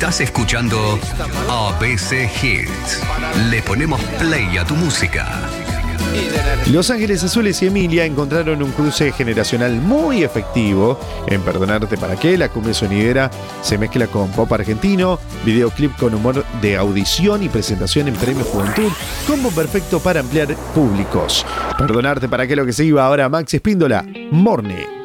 Estás escuchando ABC Hits. Le ponemos play a tu música. Los Ángeles Azules y Emilia encontraron un cruce generacional muy efectivo. En Perdonarte para qué, la cumbia sonidera se mezcla con pop argentino, videoclip con humor de audición y presentación en Premio Juventud, combo perfecto para ampliar públicos. Perdonarte para qué, lo que se iba ahora, Maxi Espíndola, Morning.